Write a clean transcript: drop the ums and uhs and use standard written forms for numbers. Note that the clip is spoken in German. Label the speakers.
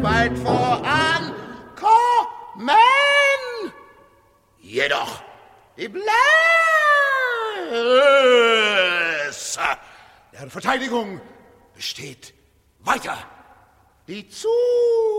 Speaker 1: weit voran kommen. Jedoch die Blässe der Verteidigung besteht weiter. Die